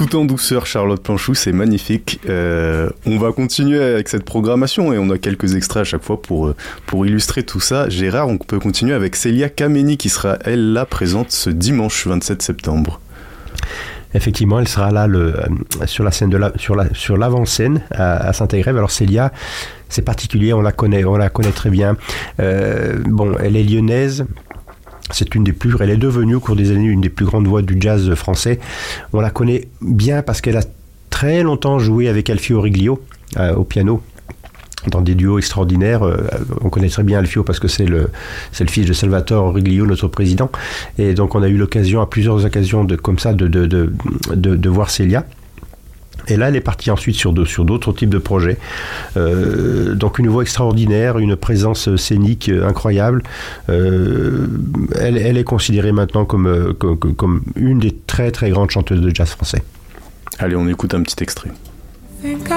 Tout en douceur, Charlotte Planchou, c'est magnifique. On va continuer avec cette programmation et on a quelques extraits à chaque fois pour illustrer tout ça. Gérard, on peut continuer avec Célia Kameni qui sera, elle, là, présente ce dimanche 27 septembre. Effectivement, elle sera là sur la scène sur l'avant-scène à Saint-Agrève. Alors Célia, c'est particulier, on la connaît très bien. Elle est lyonnaise. Elle est devenue au cours des années une des plus grandes voix du jazz français. On la connaît bien parce qu'elle a très longtemps joué avec Alfio Riglio au piano dans des duos extraordinaires. On connaît très bien Alfio parce que c'est le fils de Salvatore Riglio, notre président. Et donc on a eu l'occasion à plusieurs occasions de voir Célia. Et là, elle est partie ensuite sur d'autres types de projets. Donc une voix extraordinaire, une présence scénique incroyable. Elle est considérée maintenant comme une des très très grandes chanteuses de jazz français. Allez, on écoute un petit extrait.